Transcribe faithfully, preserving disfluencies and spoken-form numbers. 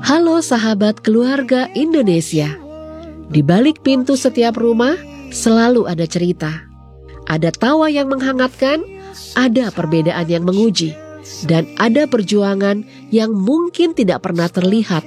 Halo sahabat keluarga Indonesia. Di balik pintu setiap rumah selalu ada cerita. Ada tawa yang menghangatkan, ada perbedaan yang menguji, dan ada perjuangan yang mungkin tidak pernah terlihat